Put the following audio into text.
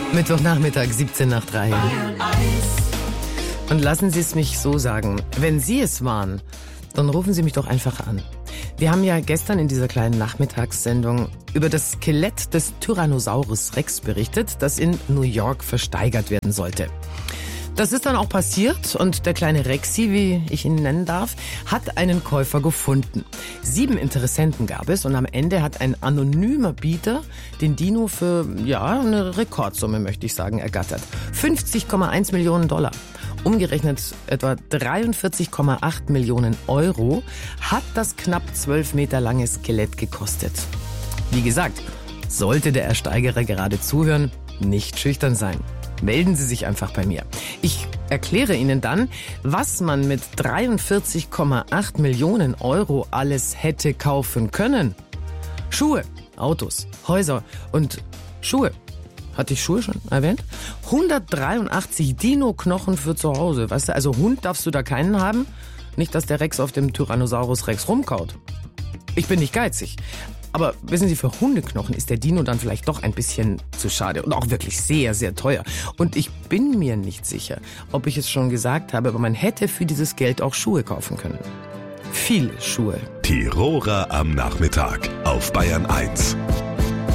Mittwochnachmittag, 17 nach 3. Und lassen Sie es mich so sagen, wenn Sie es waren, dann rufen Sie mich doch einfach an. Wir haben ja gestern in dieser kleinen Nachmittagssendung über das Skelett des Tyrannosaurus Rex berichtet, das in New York versteigert werden sollte. Das ist dann auch passiert und der kleine Rexy, wie ich ihn nennen darf, hat einen Käufer gefunden. 7 Interessenten gab es und am Ende hat ein anonymer Bieter den Dino für, eine Rekordsumme, möchte ich sagen, ergattert. 50,1 Millionen $. Umgerechnet etwa 43,8 Millionen Euro hat das knapp 12 Meter lange Skelett gekostet. Wie gesagt, sollte der Ersteigerer gerade zuhören, nicht schüchtern sein. Melden Sie sich einfach bei mir. Ich erkläre Ihnen dann, was man mit 43,8 Millionen Euro alles hätte kaufen können. Schuhe, Autos, Häuser und Schuhe. Hatte ich Schuhe schon erwähnt? 183 Dino-Knochen für zu Hause. Weißt du, also Hund darfst du da keinen haben. Nicht, dass der Rex auf dem Tyrannosaurus Rex rumkaut. Ich bin nicht geizig. Aber wissen Sie, für Hundeknochen ist der Dino dann vielleicht doch ein bisschen zu schade und auch wirklich sehr, sehr teuer. Und ich bin mir nicht sicher, ob ich es schon gesagt habe, aber man hätte für dieses Geld auch Schuhe kaufen können. Viele Schuhe. Tiroler am Nachmittag auf Bayern 1.